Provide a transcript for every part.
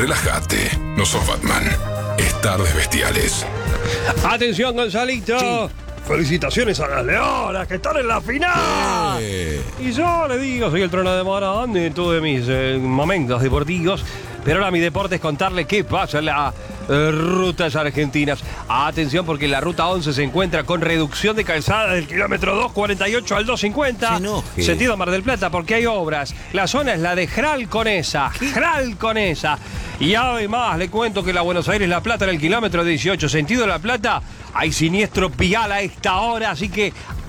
Relájate, no sos Batman. Es Tardes Bestiales. Atención, Gonzalito. Sí. Felicitaciones a las Leonas que están en la final. Y yo le digo, soy el trono de Morón en todos mis momentos deportivos. Pero ahora mi deporte es contarle qué pasa en las rutas argentinas. Atención, porque la ruta 11 se encuentra con reducción de calzada del kilómetro 248 al 250. Sentido Mar del Plata, porque hay obras. La zona es la de Jral Conesa. Jral Conesa. Y además le cuento que la Buenos Aires-La Plata en el kilómetro 18, sentido La Plata, hay siniestro vial a esta hora, así que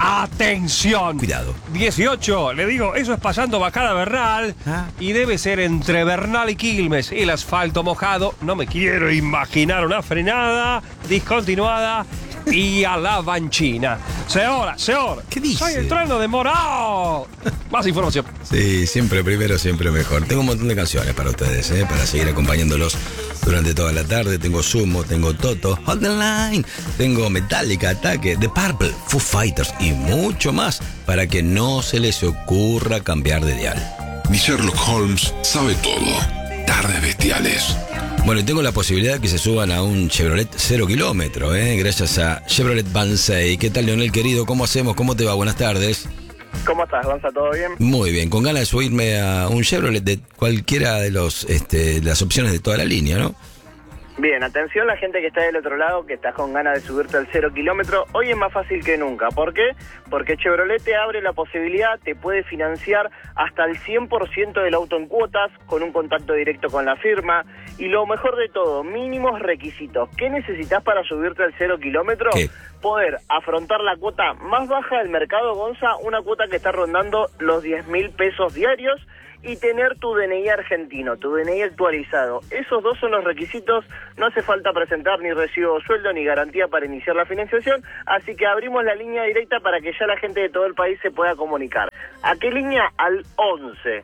atención. Cuidado. 18, le digo, eso es pasando Bajada Bernal y debe ser entre Bernal y Quilmes. El asfalto mojado, no me quiero imaginar una frenada discontinuada y a la banchina. Señora. ¿Qué dice? Soy el trono de Morón. Más información. Sí, siempre primero, siempre mejor. Tengo un montón de canciones para ustedes, para seguir acompañándolos durante toda la tarde. Tengo Sumo, tengo Toto, Hold the Line, tengo Metallica, Ataque, The Purple, Foo Fighters y mucho más para que no se les ocurra cambiar de dial. Ni Sherlock Holmes sabe todo. Tardes Bestiales. Bueno, y tengo la posibilidad de que se suban a un Chevrolet 0 kilómetro, gracias a Chevrolet Banzai. ¿Qué tal, Leonel, querido? ¿Cómo hacemos? ¿Cómo te va? Buenas tardes. ¿Cómo estás, Gonza? ¿Todo bien? Muy bien, con ganas de subirme a un Chevrolet de cualquiera de las opciones de toda la línea, ¿no? Bien, atención la gente que está del otro lado, que estás con ganas de subirte al 0 kilómetro. Hoy es más fácil que nunca. ¿Por qué? Porque Chevrolet te abre la posibilidad, te puede financiar hasta el 100% del auto en cuotas, con un contacto directo con la firma. Y lo mejor de todo, mínimos requisitos. ¿Qué necesitas para subirte al 0 kilómetro? ¿Qué? Poder afrontar la cuota más baja del mercado, Gonza, una cuota que está rondando los 10.000 pesos diarios, y tener tu DNI argentino, tu DNI actualizado. Esos dos son los requisitos, no hace falta presentar ni recibo de sueldo ni garantía para iniciar la financiación, así que abrimos la línea directa para que ya la gente de todo el país se pueda comunicar. ¿A qué línea? Al 11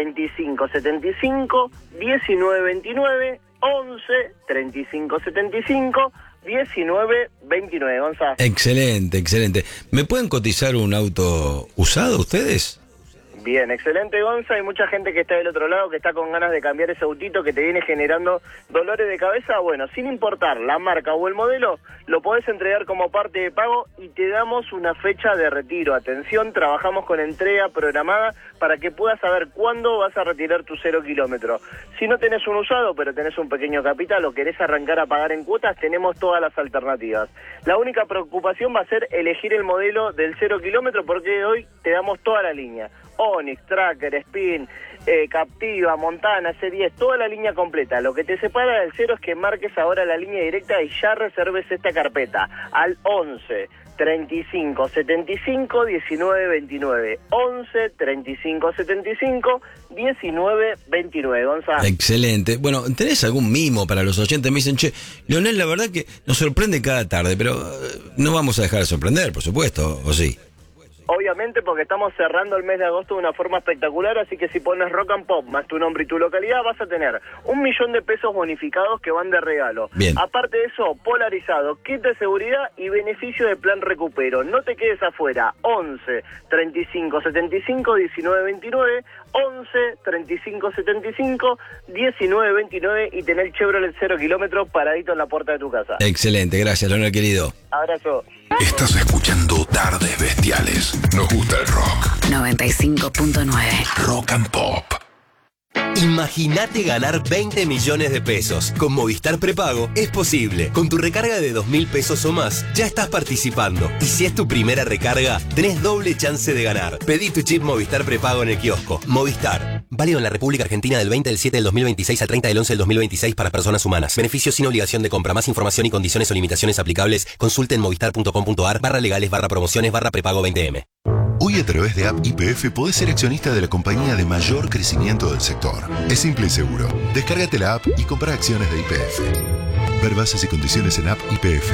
35 75 19 29, 11 35 75 19 29, Gonzalo. Excelente. ¿Me pueden cotizar un auto usado ustedes? Bien, excelente, Gonza. Hay mucha gente que está del otro lado, que está con ganas de cambiar ese autito que te viene generando dolores de cabeza. Bueno, sin importar la marca o el modelo, lo podés entregar como parte de pago y te damos una fecha de retiro. Atención, trabajamos con entrega programada para que puedas saber cuándo vas a retirar tu 0 kilómetro. Si no tenés un usado, pero tenés un pequeño capital o querés arrancar a pagar en cuotas, tenemos todas las alternativas. La única preocupación va a ser elegir el modelo del 0 kilómetro, porque hoy te damos toda la línea. Onix, Tracker, Spin, Captiva, Montana, C10, toda la línea completa. Lo que te separa del 0 es que marques ahora la línea directa y ya reserves esta carpeta al 11 35 75 19 29. 11 35 75 19 29, Gonzalo. Excelente. Bueno, ¿tenés algún mimo para los oyentes? Me dicen, che, Leonel, la verdad que nos sorprende cada tarde, pero no vamos a dejar de sorprender, por supuesto, ¿o sí? Obviamente, porque estamos cerrando el mes de agosto de una forma espectacular, así que si pones Rock and Pop más tu nombre y tu localidad, vas a tener 1.000.000 de pesos bonificados que van de regalo. Bien. Aparte de eso, polarizado, kit de seguridad y beneficio de plan recupero. No te quedes afuera. 11 35 75 19 29, 11 35 75 19 29 y tener Chevrolet 0 kilómetro paradito en la puerta de tu casa. Excelente, gracias, Leonel, querido. Abrazo. Estás escuchando Tardes Bestiales. Nos gusta el rock. 95.9 Rock and Pop. Imagínate ganar 20 millones de pesos. Con Movistar Prepago es posible. Con tu recarga de 2.000 pesos o más, ya estás participando. Y si es tu primera recarga, tenés doble chance de ganar. Pedí tu chip Movistar Prepago en el kiosco. Movistar. Válido en la República Argentina del 20 del 7 del 2026 al 30 del 11 del 2026 para personas humanas. Beneficios sin obligación de compra. Más información y condiciones o limitaciones aplicables. Consulte en movistar.com.ar/legales/prepago 20M. Hoy a través de App YPF podés ser accionista de la compañía de mayor crecimiento del sector. Es simple y seguro. Descárgate la app y compra acciones de YPF. Ver bases y condiciones en App YPF.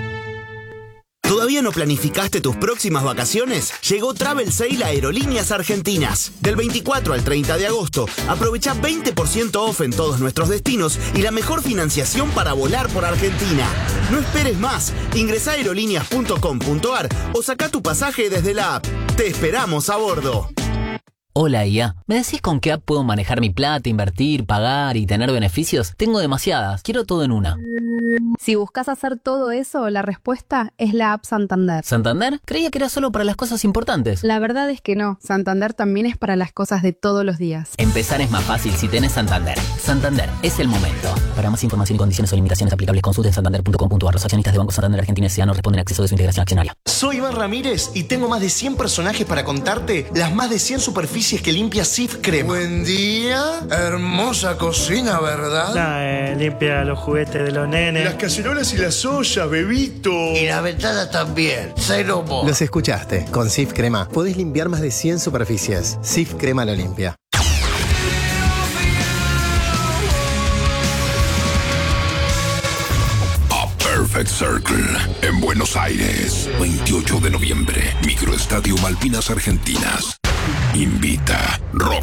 ¿Todavía no planificaste tus próximas vacaciones? Llegó Travel Sale a Aerolíneas Argentinas. Del 24 al 30 de agosto, aprovecha 20% off en todos nuestros destinos y la mejor financiación para volar por Argentina. No esperes más. Ingresá a aerolíneas.com.ar o saca tu pasaje desde la app. Te esperamos a bordo. Hola IA, ¿me decís con qué app puedo manejar mi plata, invertir, pagar y tener beneficios? Tengo demasiadas, quiero todo en una. Si buscas hacer todo eso, la respuesta es la app Santander. ¿Santander? Creía que era solo para las cosas importantes. La verdad es que no, Santander también es para las cosas de todos los días. Empezar es más fácil si tenés Santander. Santander, es el momento. Para más información y condiciones o limitaciones aplicables, consulten santander.com.ar. Los accionistas de Banco Santander Argentina S.A. no responden a acceso de su integración accionaria. Soy Iván Ramírez y tengo más de 100 personajes para contarte las más de 100 superficies que limpia Cif Crema. Buen día, hermosa cocina, ¿verdad? Limpia los juguetes de los nenes. Las cacerolas y las ollas, bebito. Y la ventana también, cero mo. Los escuchaste, con Cif Crema podés limpiar más de 100 superficies. Cif Crema lo limpia. Perfect Circle en Buenos Aires, 28 de noviembre, Microestadio Malvinas Argentinas. Invita Rock